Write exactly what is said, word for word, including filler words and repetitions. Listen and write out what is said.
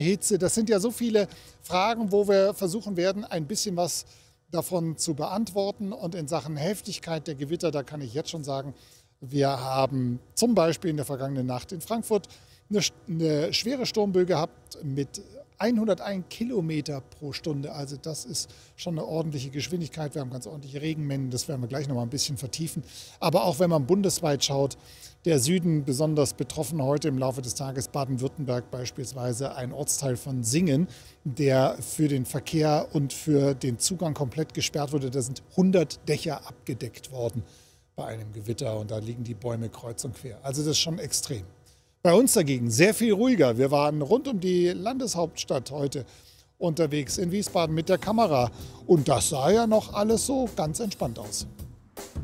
Hitze, das sind ja so viele Fragen, wo wir versuchen werden, ein bisschen was davon zu beantworten. Und in Sachen Heftigkeit der Gewitter, da kann ich jetzt schon sagen, wir haben zum Beispiel in der vergangenen Nacht in Frankfurt eine, eine schwere Sturmböe gehabt mit hunderteins Kilometer pro Stunde. Also das ist schon eine ordentliche Geschwindigkeit. Wir haben ganz ordentliche Regenmengen, das werden wir gleich noch mal ein bisschen vertiefen. Aber auch wenn man bundesweit schaut, der Süden besonders betroffen heute im Laufe des Tages, Baden-Württemberg beispielsweise, ein Ortsteil von Singen, der für den Verkehr und für den Zugang komplett gesperrt wurde. Da sind hundert Dächer abgedeckt worden bei einem Gewitter und da liegen die Bäume kreuz und quer. Also das ist schon extrem. Bei uns dagegen sehr viel ruhiger. Wir waren rund um die Landeshauptstadt heute unterwegs in Wiesbaden mit der Kamera. Und das sah ja noch alles so ganz entspannt aus.